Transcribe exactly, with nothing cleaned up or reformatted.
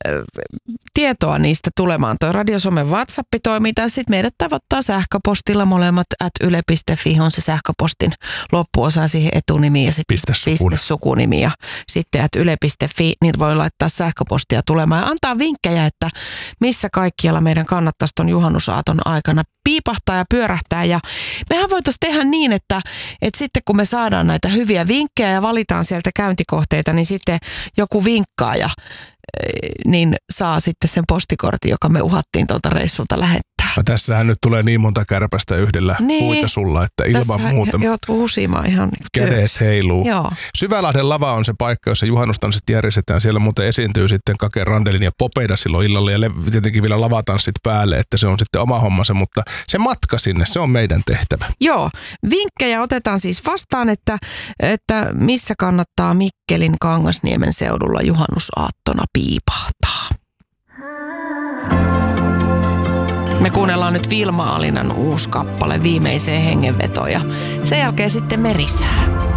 tietoa niistä tulemaan. Toi Radiosomen WhatsApp toimii, tai sitten meidät tavoittaa sähköpostilla molemmat at yle piste fi on se sähköpostin loppuosa siihen etunimi ja sitten piste piste sukunimi ja sitten at yle piste fi, niin voi laittaa sähköpostia tulemaan ja antaa vinkkejä, että missä kaikkialla meidän kannattaisi ton juhannusaaton aikana piipahtaa ja pyörähtää. Ja mehän voitaisiin tehdä niin, että, että sitten kun me saadaan näitä hyviä vinkkejä ja valitaan sieltä käyntikohteita, niin sitten joku vinkkaaja niin saa sitten sen postikortin, joka me uhattiin tuolta reissulta lähettää. No tässähän nyt tulee niin monta kärpästä yhdellä niin, huitasulla, että ilman tässä muuta joutuu husimaan ihan niin kädet heiluu. Joo. Syvälahden lava on se paikka, jossa juhannustanssit järjestetään. Siellä muuten esiintyy sitten Kake Randelin ja Popeida silloin illalla ja le- tietenkin vielä lavatanssit päälle, että se on sitten oma hommansa, mutta se matka sinne, se on meidän tehtävä. Joo, vinkkejä otetaan siis vastaan, että, että missä kannattaa Mikkelin Kangasniemen seudulla juhannusaattona piipahtaa. Me kuunnellaan nyt Vilma Alinan uusi kappale Viimeiseen hengenvetoon ja sen jälkeen sitten Merisää.